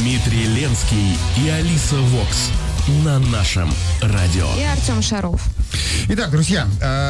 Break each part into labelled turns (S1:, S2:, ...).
S1: Дмитрий Ленский и Алиса Вокс на нашем радио.
S2: И Артем Шаров.
S3: Итак, друзья,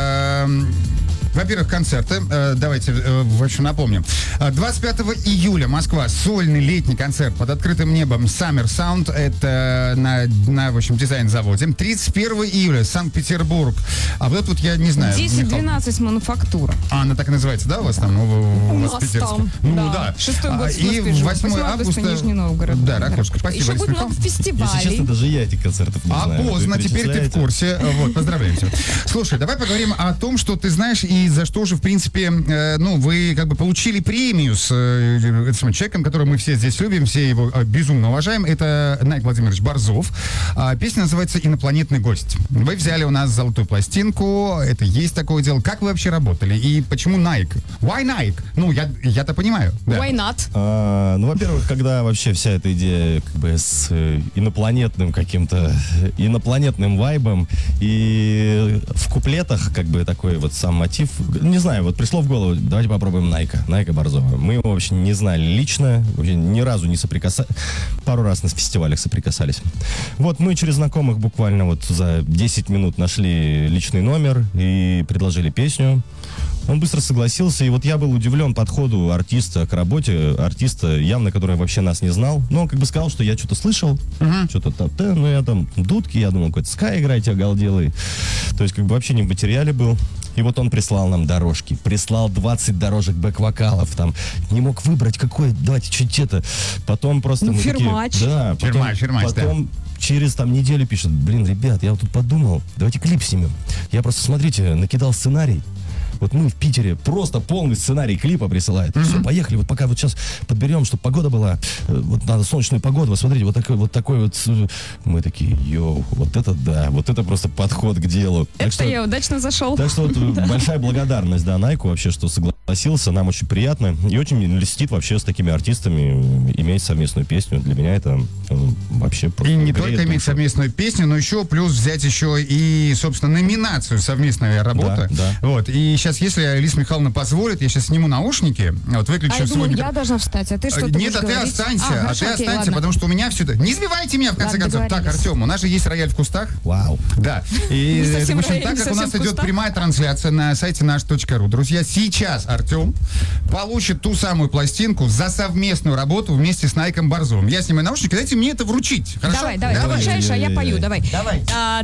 S3: во-первых, концерты. Давайте, в общем, напомним. 25 июля Москва. Сольный летний концерт под открытым небом Summer Sound. Это на в общем, дизайн-заводе. 31 июля Санкт-Петербург. А вот это вот я не знаю.
S2: 10-12 мануфактура.
S3: Она так и называется, да, у вас там? У вас питерская. Ну да.
S2: 6-й год.
S3: И 8 августа.
S2: Нижний Новгород.
S3: Да, Ракушка. Спасибо.
S2: Еще будет много фестивалей.
S4: Если честно, даже я этих концертов не знаю.
S3: Поздно, теперь ты в курсе. Вот, поздравляем тебя. Слушай, давай поговорим о том, что ты знаешь и за что же, в принципе, вы как бы получили премию с этим человеком, которого мы все здесь любим, все его безумно уважаем. Это Найк Владимирович Борзов. Песня называется «Инопланетный гость». Вы взяли у нас золотую пластинку, это есть такое дело. Как вы вообще работали? И почему Найк? Why Найк? Ну, я-то понимаю. Да.
S2: Why not?
S4: Ну, во-первых, когда вообще вся эта идея как бы с инопланетным каким-то, инопланетным вайбом, и в куплетах как бы такой вот сам мотив, не знаю, вот пришло в голову, давайте попробуем Найка Борзова. Мы его вообще не знали лично, вообще ни разу не соприкасались, пару раз на фестивалях соприкасались. Вот мы через знакомых буквально вот за 10 минут нашли личный номер и предложили песню. Он быстро согласился, и вот я был удивлен подходу артиста к работе, артиста, явно, который вообще нас не знал. Но он как бы сказал, что я что-то слышал, что-то там, ну я там дудки, я думал, какой-то Sky играть оголделый. То есть как бы вообще не в материале был. И вот он прислал нам дорожки, прислал 20 дорожек бэк-вокалов, там, не мог выбрать какой, давайте чуть это. Потом просто...
S2: Ну, фирмач.
S4: Такие, да, потом через там неделю пишет, блин, ребят, я вот тут подумал, давайте клип снимем. Я просто, смотрите, накидал сценарий. Вот мы в Питере, просто полный сценарий клипа присылает. Все, поехали, вот пока вот сейчас подберем, чтобы погода была, вот надо солнечную погоду, вот смотрите, вот такой вот. Мы такие, йоу, вот это да, вот это просто подход к делу.
S2: Это я удачно зашел.
S4: Так что вот большая благодарность, да, Найку вообще, что согласился, нам очень приятно. И очень льстит вообще с такими артистами иметь совместную песню. Для меня это вообще просто...
S3: И не только иметь совместную песню, но еще плюс взять еще и, собственно, номинацию «Совместная работа».
S4: Да.
S3: Вот, и сейчас, если Алиса Михайловна позволит, я сейчас сниму наушники, вот выключу
S2: я
S3: свой...
S2: думаю, я должна встать, а ты что-то
S3: Нет,
S2: будешь
S3: ты
S2: говорить?
S3: останься,
S2: Хорошо,
S3: ты
S2: окей,
S3: останься,
S2: ладно.
S3: потому что у меня все это... Не сбивайте меня, в конце
S2: Ладно,
S3: концов. Так,
S2: договорились.
S3: Артем, у нас же есть рояль в кустах.
S4: Вау.
S3: Да. И,
S2: Не совсем
S3: в общем,
S2: рояль,
S3: так
S2: не
S3: как у нас
S2: совсем в
S3: идет
S2: кустах.
S3: прямая трансляция на сайте наш.ру. Друзья, сейчас Артем получит ту самую пластинку за совместную работу вместе с Найком Борзовым. Я снимаю наушники, дайте мне это вручить. Хорошо?
S2: Давай, ты включаешь, а я пою, давай.
S3: Давай.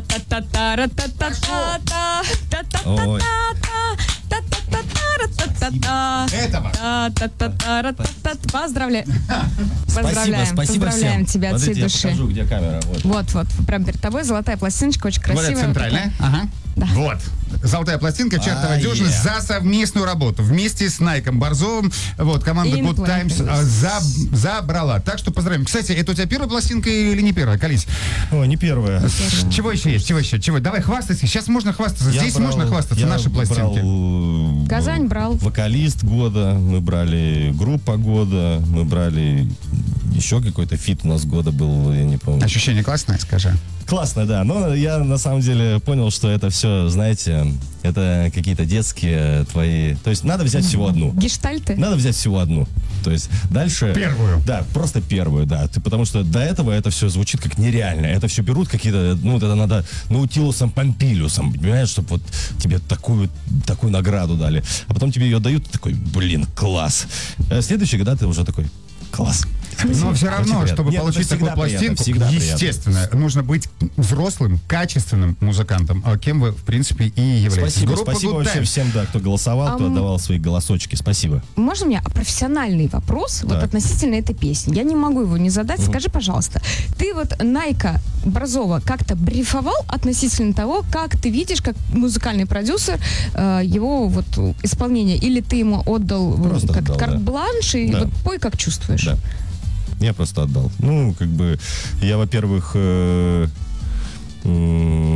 S3: Этого.
S2: Поздравляю.
S4: Спасибо
S2: Поздравляем
S4: всем.
S2: тебя от всей
S4: Смотрите, я
S2: души.
S4: покажу, где камера.
S2: Вот, прям перед тобой золотая пластиночка, очень красивая.
S3: Вот это центральная. Ага.
S2: Да.
S3: Вот. Золотая пластинка чертова дюжина за совместную работу. Вместе с Найком Борзовым. Вот, команда
S2: И
S3: Good
S2: Инопланетный
S3: Times забрала. Так что поздравим. Кстати, это у тебя первая пластинка или не первая? Колись.
S4: Ой, не первая.
S3: Чего еще есть? Чего? Давай хвастайся. Сейчас можно хвастаться. Здесь можно хвастаться. Наши пластинки.
S2: Казань брал.
S4: Вокалист года, мы брали группа года, мы брали еще какой-то фит у нас года был, я не помню.
S3: Ощущение классное, скажи.
S4: Классно, да. Но я на самом деле понял, что это все, знаете, это какие-то детские твои... То есть надо взять всего одну.
S2: Гештальты?
S4: Надо взять всего одну. То есть дальше...
S3: Первую.
S4: Да, просто первую, да. Потому что до этого это все звучит как нереально. Это все берут какие-то... Ну, вот это надо наутилусом, помпилиусом, понимаешь, чтобы вот тебе такую награду дали. А потом тебе ее дают, ты такой, блин, класс. А следующий год ты уже такой, класс.
S3: Но все равно, чтобы получить такую пластинку, естественно, нужно быть взрослым, качественным музыкантом, кем вы, в принципе, и являетесь.
S4: Спасибо вообще всем, да, кто голосовал, кто отдавал свои голосочки. Спасибо.
S2: Можно мне профессиональный вопрос вот относительно этой песни? Я не могу его не задать. Скажи, пожалуйста, ты вот Найка Борзова как-то брифовал относительно того, как ты видишь, как музыкальный продюсер, его вот исполнение? Или ты ему отдал как карт-бланш и вот пой, как чувствуешь?
S4: Да. Я просто отдал. Ну, как бы, я, во-первых,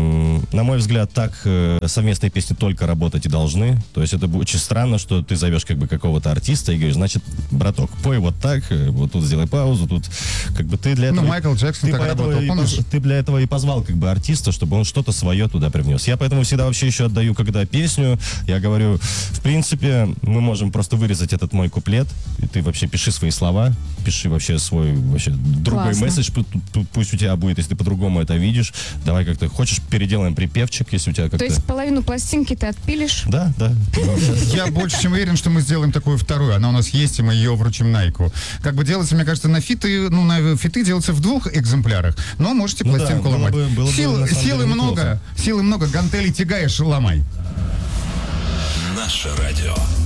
S4: на мой взгляд, так совместные песни только работать и должны. То есть это очень странно, что ты зовешь как бы какого-то артиста и говоришь, значит, браток, пой вот так, вот тут сделай паузу, тут как бы ты для этого...
S3: Ну, Майкл Джексон так работал, помнишь?
S4: Ты для этого и позвал как бы артиста, чтобы он что-то свое туда привнес. Я поэтому всегда вообще еще отдаю, когда песню, я говорю, в принципе, мы можем просто вырезать этот мой куплет, и ты вообще пиши свои слова, пиши вообще свой вообще другой
S2: Классно.
S4: месседж, пусть у тебя будет, если ты по-другому это видишь. Давай как-то хочешь, переделаем припевчик, если у тебя как-то...
S2: То есть половину пластинки ты отпилишь?
S4: Да.
S3: Я больше чем уверен, что мы сделаем такую вторую. Она у нас есть, и мы ее вручим Найку. Как бы делается, мне кажется, на фиты делается в 2 экземплярах. Но можете пластинку
S4: было
S3: ломать.
S4: бы, на самом
S3: Силы
S4: деле,
S3: много,
S4: неплохо.
S3: гантелей тягаешь, ломай.
S1: Наше радио.